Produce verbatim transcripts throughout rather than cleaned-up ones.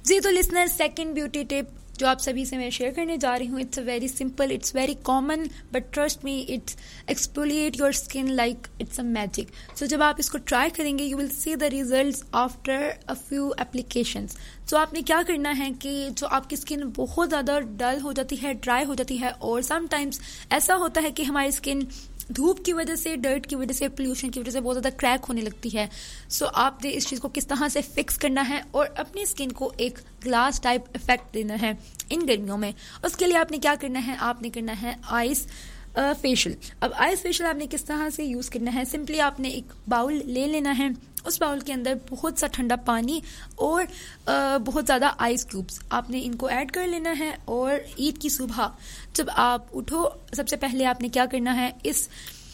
जी तो listener, second beauty tip जो आप सभी से मैं शेयर करने जा रही हूँ, it's very simple, it's very common, but trust me it's exfoliate your skin like it's a magic. सो जब आप इसको ट्राई करेंगे you will see the results after a few applications. सो आपने क्या करना है कि जो आपकी स्किन बहुत ज़्यादा डल हो जाती है, ड्राई हो जाती है, और समटाइम्स ऐसा होता है कि हमारी स्किन धूप की वजह से, डर्ट की वजह से, पोल्यूशन की वजह से बहुत ज़्यादा क्रैक होने लगती है। सो so, आपने इस चीज़ को किस तरह से फिक्स करना है और अपनी स्किन को एक ग्लास टाइप इफेक्ट देना है इन गर्मियों में, उसके लिए आपने क्या करना है, आपने करना है आइस फेशियल। अब आइस फेशियल आपने किस तरह से यूज़ करना है, सिंपली आपने एक बाउल ले लेना है, उस बाउल के अंदर बहुत सा ठंडा पानी और आ, बहुत ज़्यादा आइस क्यूब्स आपने इनको ऐड कर लेना है। और ईद की सुबह जब आप उठो, सबसे पहले आपने क्या करना है, इस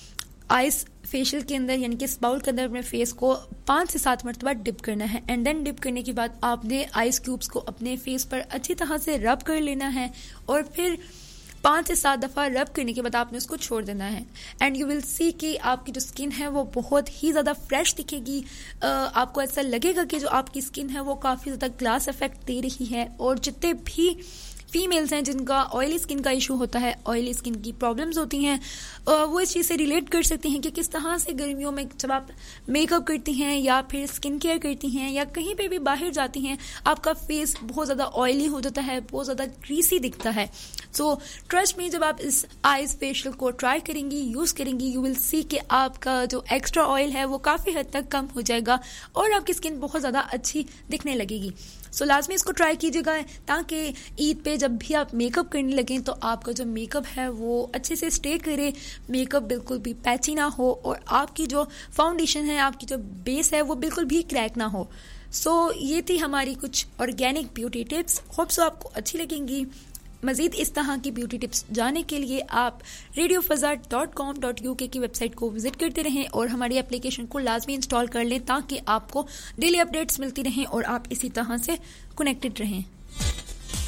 आइस फेशियल के अंदर यानी कि इस बाउल के अंदर अपने फेस को पाँच से सात मरतबा डिप करना है। एंड देन डिप करने के बाद आपने आइस क्यूब्स को अपने फेस पर अच्छी तरह से रब कर लेना है, और फिर पाँच से सात दफ़ा रब करने के बाद आपने उसको छोड़ देना है। एंड यू विल सी कि आपकी जो स्किन है वो बहुत ही ज़्यादा फ्रेश दिखेगी। आपको ऐसा लगेगा कि जो आपकी स्किन है वो काफ़ी ज़्यादा ग्लास इफेक्ट दे रही है। और जितने भी फीमेल्स हैं जिनका ऑयली स्किन का इशू होता है, ऑयली स्किन की प्रॉब्लम्स होती हैं, वो इस चीज़ से रिलेट कर सकती हैं कि किस तरह से गर्मियों में जब आप मेकअप करती हैं या फिर स्किन केयर करती हैं या कहीं पे भी बाहर जाती हैं, आपका फेस बहुत ज़्यादा ऑयली हो जाता है, बहुत ज़्यादा ग्रीसी दिखता है। सो ट्रस्ट मी, जब आप इस आइस फेशियल को ट्राई करेंगी, यूज़ करेंगी, यू विल सी कि आपका जो एक्स्ट्रा ऑयल है वो काफ़ी हद तक कम हो जाएगा और आपकी स्किन बहुत ज़्यादा अच्छी दिखने लगेगी। सो so, लाजमी इसको ट्राई कीजिएगा ताकि ईद पे जब भी आप मेकअप करने लगें तो आपका जो मेकअप है वो अच्छे से स्टे करे, मेकअप बिल्कुल भी पैची ना हो, और आपकी जो फाउंडेशन है, आपकी जो बेस है वो बिल्कुल भी क्रैक ना हो। सो so, ये थी हमारी कुछ organic beauty tips, hope so आपको अच्छी लगेंगी। मज़ीद इस तरह की ब्यूटी टिप्स जानने के लिए आप radio फज़ा dot com dot U के की वेबसाइट को विजिट करते रहें और हमारी एप्लीकेशन को लाजमी इंस्टॉल कर लें ताकि आपको डेली अपडेट्स मिलती रहें और आप इसी तरह से कनेक्टेड रहें।